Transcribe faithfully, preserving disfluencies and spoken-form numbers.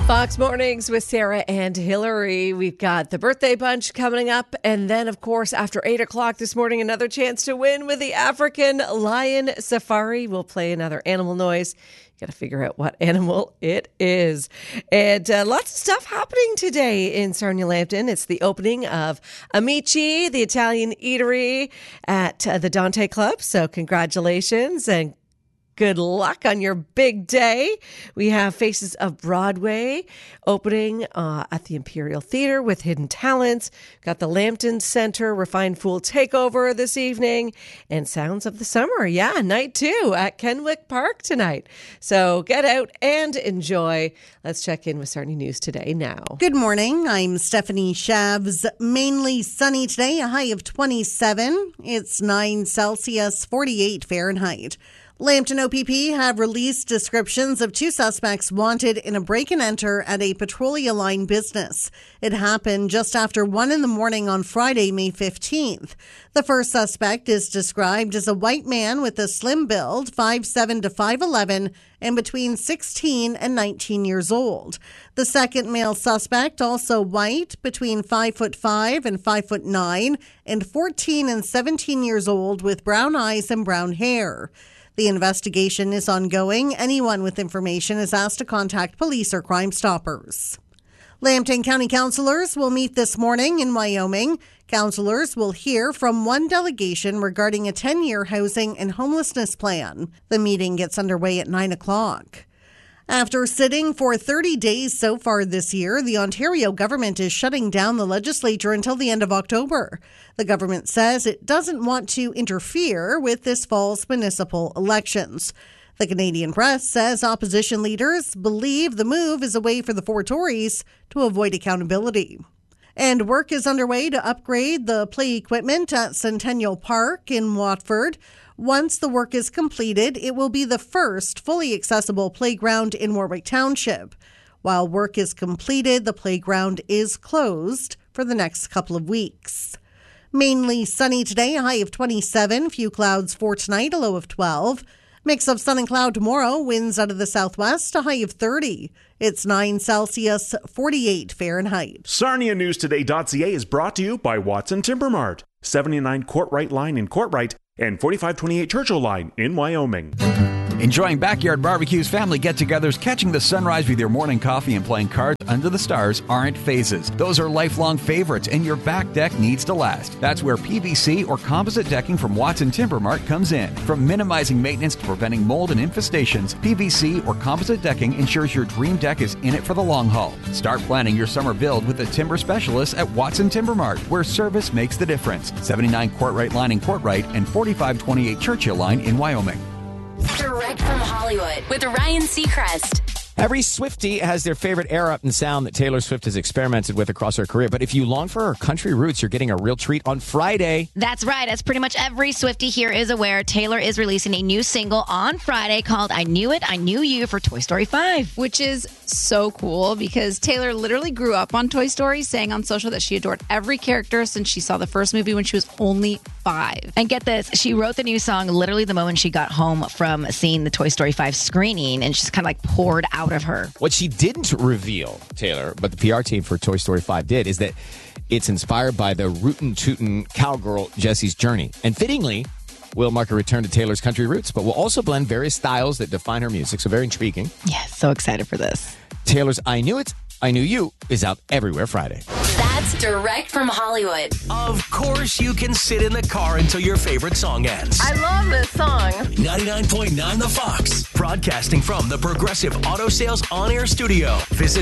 Fox Mornings with Sarah and Hillary. We've got the birthday bunch coming up. And then, of course, after eight o'clock this morning, another chance to win with the African Lion Safari. We'll play another animal noise. You got to figure out what animal it is. And uh, lots of stuff happening today in Sarnia-Lambton. It's the opening of Amici, the Italian eatery at uh, the Dante Club. So congratulations and good luck on your big day. We have Faces of Broadway opening uh, at the Imperial Theatre with Hidden Talents. Got the Lambton Centre Refined Fool Takeover this evening. And Sounds of the Summer, yeah, night two at Kenwick Park tonight. So get out and enjoy. Let's check in with Sarnia News Today now. Good morning. I'm Stephanie Shavs. Mainly sunny today, a high of twenty-seven. It's nine Celsius, forty-eight Fahrenheit. Lambton O P P have released descriptions of two suspects wanted in a break-and-enter at a Petrolia Line business. It happened just after one in the morning on Friday, May fifteenth. The first suspect is described as a white man with a slim build, five seven to five eleven, and between sixteen and nineteen years old. The second male suspect, also white, between five foot five and five foot nine, and fourteen and seventeen years old with brown eyes and brown hair. The investigation is ongoing. Anyone with information is asked to contact police or Crime Stoppers. Lambton County councillors will meet this morning in Wyoming. Councillors will hear from one delegation regarding a ten-year housing and homelessness plan. The meeting gets underway at nine o'clock. After sitting for thirty days so far this year, the Ontario government is shutting down the legislature until the end of October. The government says it doesn't want to interfere with this fall's municipal elections. The Canadian Press says opposition leaders believe the move is a way for the four Tories to avoid accountability. And work is underway to upgrade the play equipment at Centennial Park in Watford. Once the work is completed, it will be the first fully accessible playground in Warwick Township. While work is completed, the playground is closed for the next couple of weeks. Mainly sunny today, a high of twenty-seven. Few clouds for tonight, a low of twelve. Mix of sun and cloud tomorrow. Winds out of the southwest, a high of thirty. It's nine Celsius, forty-eight Fahrenheit. Sarnia News Today dot C A is brought to you by Watson Timber Mart, seventy-nine Courtright Line in Courtright and forty-five twenty-eight Churchill Line in Wyoming. Enjoying backyard barbecues, family get-togethers, catching the sunrise with your morning coffee, and playing cards under the stars aren't phases. Those are lifelong favorites, and your back deck needs to last. That's where P V C or composite decking from Watson Timber Mart comes in. From minimizing maintenance to preventing mold and infestations, P V C or composite decking ensures your dream deck is in it for the long haul. Start planning your summer build with the timber specialists at Watson Timber Mart, where service makes the difference. seventy-nine Courtright Line in Courtright and forty-five twenty-eight Churchill Line in Wyoming. Direct from Hollywood with Ryan Seacrest. Every Swiftie has their favorite era and sound that Taylor Swift has experimented with across her career. But if you long for her country roots, you're getting a real treat on Friday. That's right. As pretty much every Swiftie here is aware, Taylor is releasing a new single on Friday called I Knew It, I Knew You for Toy Story five. Which is so cool because Taylor literally grew up on Toy Story, saying on social that she adored every character since she saw the first movie when she was only five. And get this, she wrote the new song literally the moment she got home from seeing the Toy Story five screening, and just kind of like poured out of her. What she didn't reveal, Taylor, but the P R team for Toy Story five did, is that it's inspired by the rootin' tootin' cowgirl Jessie's journey. And fittingly, will mark a return to Taylor's country roots, but will also blend various styles that define her music. So very intriguing. Yeah, so excited for this. Taylor's I Knew It, I Knew You is out everywhere Friday. That's direct from Hollywood. Of course you can sit in the car until your favorite song ends. I love this song. ninety-nine point nine The Fox. Broadcasting from the Progressive Auto Sales On-Air Studio. Visit